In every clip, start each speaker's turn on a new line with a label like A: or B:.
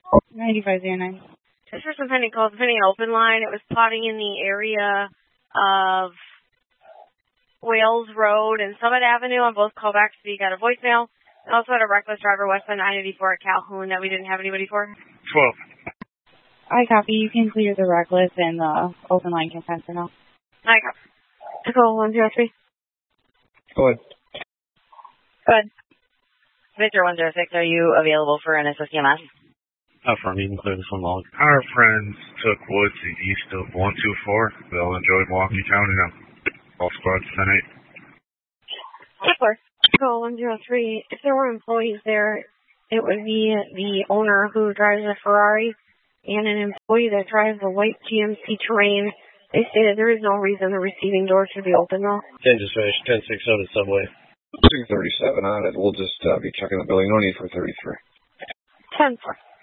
A: 9509.
B: This person pending calls, pending open line. It was plotting in the area of Wales Road and Summit Avenue on both callbacks. So you got a voicemail. I also had a reckless driver westbound 984 at Calhoun that we didn't have anybody for.
C: 12.
A: I copy. You can clear the reckless and the open line consent for now.
B: I copy. Echo 103.
D: Go ahead.
B: Go ahead.
E: Victor 106, are you available for an SSCMS?
F: Affirm, you can clear this one log.
C: Our friends took Woods east of 124. They'll enjoy Milwaukee County now. All squads 10-8.
B: 4. Echo 103. If there were employees there, it would be the owner who drives a Ferrari and an employee that drives a white GMC Terrain. They stated there is no reason the receiving door should be open, though.
F: 10 just finished, 10-6 on the subway.
D: 237 on it. We'll just be checking the building. No need for 33.
B: 10-4.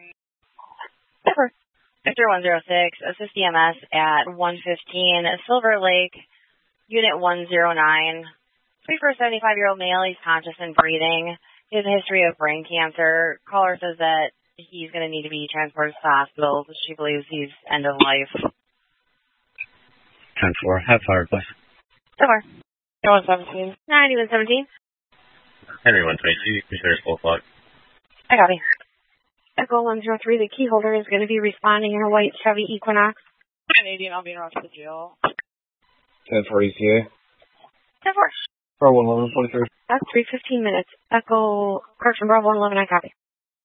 B: 4.
E: Victor 106, assist EMS at 115, Silver Lake, Unit 109. 75-year-old male, he's conscious and breathing. He has a history of brain cancer. Caller says that he's going to need to be transported to the hospital. She believes he's end of life.
F: 10-4, have fire, please.
B: So far. 117. 9117.
F: Henry 122, consider 4 o'clock.
B: I copy. Echo 103, the key holder is going to be responding in a white Chevy Equinox.
A: Canadian, I'll be around to the jail.
D: 10-4 ETA.
B: 10-4.
D: Bravo 1123.
B: That's 3:15 minutes. Echo, correction, Bravo 111, I copy.